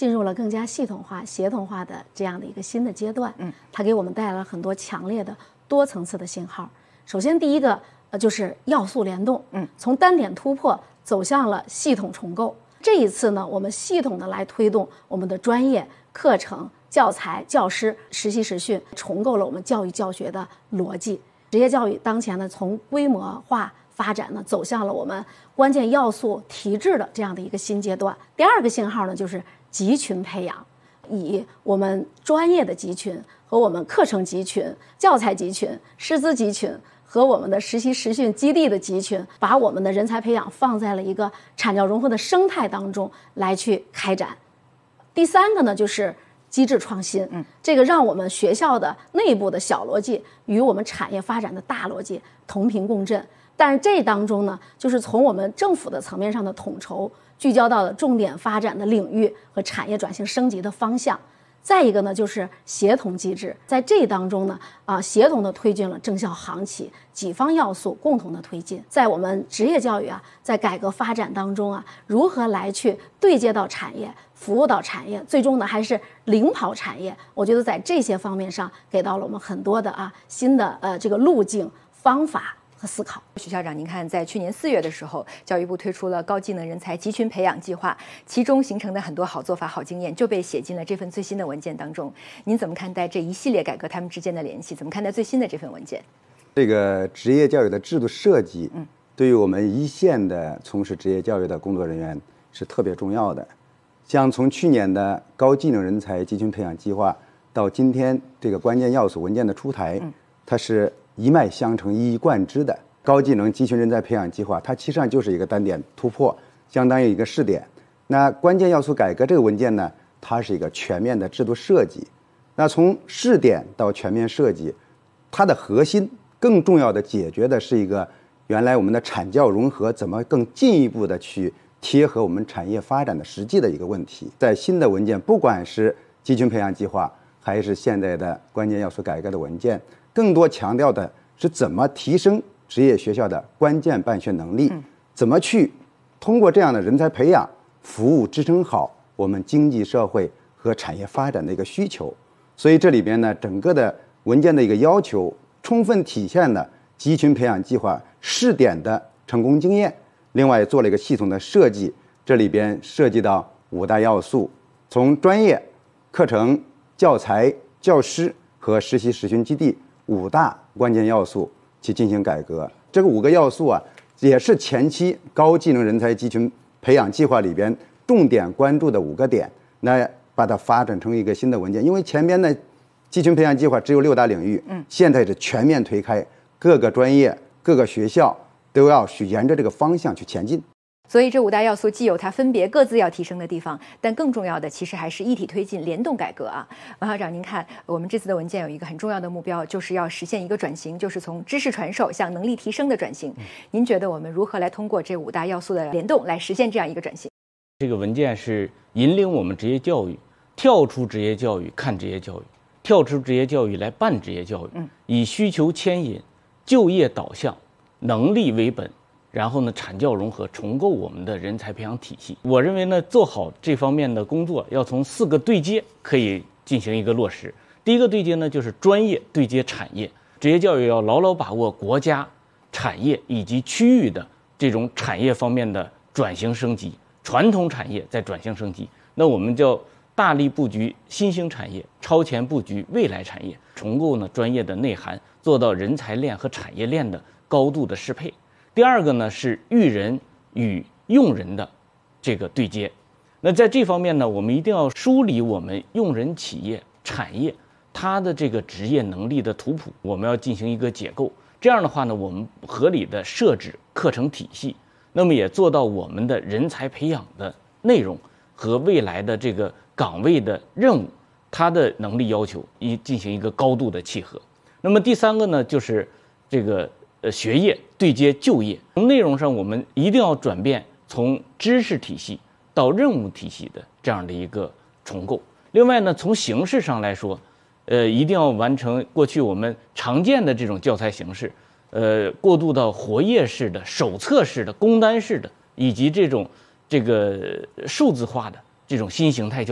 进入了更加系统化、协同化的这样的一个新的阶段。它给我们带来了很多强烈的多层次的信号。首先，第一个就是要素联动，从单点突破走向了系统重构。这一次呢，我们系统的来推动我们的专业课程、教材、教师、实习实训，重构了我们教育教学的逻辑。职业教育当前呢，从规模化发展呢，走向了我们关键要素提质的这样的一个新阶段。第二个信号呢，就是集群培养，以我们专业的集群和我们课程集群、教材集群、师资集群和我们的实习实训基地的集群，把我们的人才培养放在了一个产教融合的生态当中来去开展。第三个呢，就是机制创新，这个让我们学校的内部的小逻辑与我们产业发展的大逻辑同频共振。但是这当中呢，就是从我们政府的层面上的统筹，聚焦到了重点发展的领域和产业转型升级的方向。再一个呢，就是协同机制，在这当中呢，协同的推进了正效行企几方要素共同的推进。在我们职业教育在改革发展当中如何来去对接到产业，服务到产业，最终呢还是领跑产业。我觉得在这些方面上给到了我们很多的新的这个路径、方法和思考。 许校长，您看，在去年4月的时候，教育部推出了高技能人才集群培养计划，其中形成的很多好做法、好经验就被写进了这份最新的文件当中。您怎么看待这一系列改革它们之间的联系？怎么看待最新的这份文件？ 这个职业教育的制度设计，对于我们一线的从事职业教育的工作人员是特别重要的。像从去年的高技能人才集群培养计划到今天这个关键要素文件的出台，它是一脉相承、一以贯之的。高技能集群人才培养计划，它其实上就是一个单点突破，相当于一个试点。那关键要素改革这个文件呢，它是一个全面的制度设计。那从试点到全面设计，它的核心更重要的解决的是一个原来我们的产教融合怎么更进一步的去贴合我们产业发展的实际的一个问题。在新的文件，不管是集群培养计划，还是现在的关键要素改革的文件，更多强调的是怎么提升职业学校的关键办学能力，怎么去通过这样的人才培养服务支撑好我们经济社会和产业发展的一个需求。所以这里边呢，整个的文件的一个要求充分体现了集群培养计划试点的成功经验，另外做了一个系统的设计，这里边涉及到5大要素，从专业、课程、教材、教师和实习实训基地5大关键要素去进行改革。这个5个要素也是前期高技能人才集群培养计划里边重点关注的5个点，那把它发展成一个新的文件。因为前边的集群培养计划只有6大领域，现在是全面推开，各个专业、各个学校都要去沿着这个方向去前进。 所以这5大要素既有它分别各自要提升的地方，但更重要的其实还是一体推进、联动改革王校长，您看我们这次的文件有一个很重要的目标，就是要实现一个转型，就是从知识传授向能力提升的转型。您觉得我们如何来通过这5大要素的联动来实现这样一个转型？ 这个文件是引领我们职业教育跳出职业教育看职业教育，跳出职业教育来办职业教育，以需求牵引、就业导向、能力为本，然后呢，产教融合，重构我们的人才培养体系。我认为呢，做好这方面的工作，要从4个对接可以进行一个落实。第一个对接呢，就是专业对接产业，职业教育要牢牢把握国家、产业以及区域的这种产业方面的转型升级，传统产业在转型升级，那我们就大力布局新兴产业，超前布局未来产业，重构呢专业的内涵，做到人才链和产业链的高度的适配。第二个呢是育人与用人的这个对接。那在这方面呢，我们一定要梳理我们用人企业、产业它的这个职业能力的图谱，我们要进行一个解构。这样的话呢，我们合理的设置课程体系，那么也做到我们的人才培养的内容和未来的这个岗位的任务，它的能力要求进行一个高度的契合。那么第三个呢，就是这个学业对接就业，从内容上我们一定要转变从知识体系到任务体系的这样的一个重构。另外呢，从形式上来说，一定要完成过去我们常见的这种教材形式，过渡到活页式的、手册式的、工单式的，以及这个数字化的这种新形态教育。